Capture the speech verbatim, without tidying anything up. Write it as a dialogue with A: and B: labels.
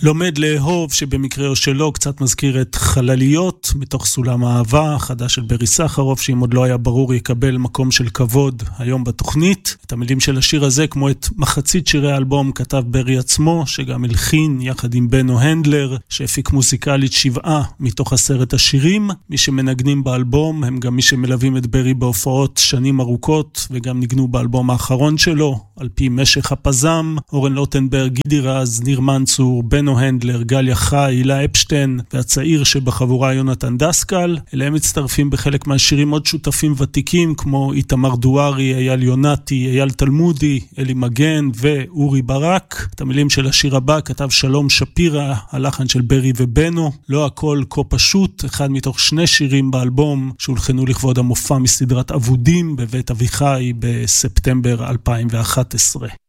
A: לומד לאהוב, שבמקרה או שלא קצת מזכיר את חלליות, מתוך סולם האהבה, חדש של ברי סחרוף, שאם עוד לא היה ברור יקבל מקום של כבוד היום בתוכנית. את המילים של השיר הזה, כמו את מחצית שירי האלבום, כתב ברי עצמו, שגם הלחין יחד עם בנו הנדלר, שהפיק מוזיקלית שבעה מתוך עשרת השירים. מי שמנגנים באלבום הם גם מי שמלווים את ברי בהופעות שנים ארוכות, וגם ניגנו באלבום האחרון שלו, על פי משך הפזם, אורן לוטנברג, גידי רז, ניר מנצור, בנו הנדלר, גליה חי, הילה אפשטיין, והצעיר שבחבורה יונתן דסקל. אליהם מצטרפים בחלק מהשירים עוד שותפים ותיקים, כמו איתמר דוארי, אייל יונתי, אייל תלמודי, אלי מגן ואורי ברק. את המילים של השיר הבא כתב שלום שפירה, הלחן של ברי ובנו. לא הכל כה פשוט, אחד מתוך שני שירים באלבום שהולחנו לכבוד המופע מסדרת אבודים בבית אביחי בספטמבר אלפיים ואחת עשרה.